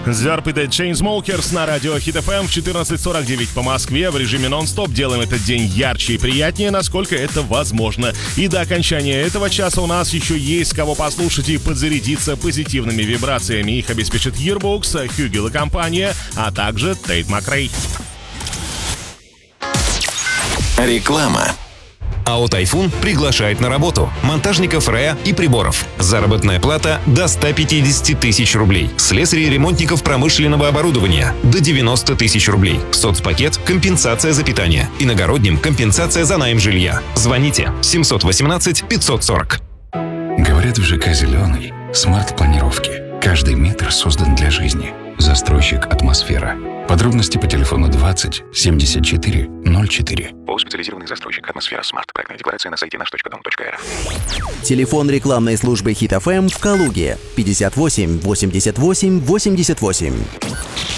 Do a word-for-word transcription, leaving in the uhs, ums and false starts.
Zerp и The Chainsmokers на радио Hit эф эм в четырнадцать сорок девять по Москве в режиме нон-стоп. Делаем этот день ярче и приятнее, насколько это возможно. И до окончания этого часа у нас еще есть кого послушать и подзарядиться позитивными вибрациями. Их обеспечит Yearbooks, Хюгел и компания, а также Тейт Макрей. Реклама. АО «Тайфун» приглашает на работу монтажников РЭА и приборов. Заработная плата до ста пятидесяти тысяч рублей. Слесарей и ремонтников промышленного оборудования до девяноста тысяч рублей. Соцпакет – компенсация за питание. Иногородним – компенсация за найм жилья. Звоните семьсот восемнадцать пятьсот сорок. Говорят, в ЖК «Зеленый» смарт-планировки. Каждый метр создан для жизни. Застройщик «Атмосфера». Подробности по телефону двадцать семьдесят четыре ноль четыре. ООО «Специализированный застройщик «Атмосфера Смарт». Проектная декларация на сайте наш точка дом точка эр эф. Телефон рекламной службы Hit эф эм в Калуге пятьдесят восемь восемьдесят восемь восемьдесят восемь.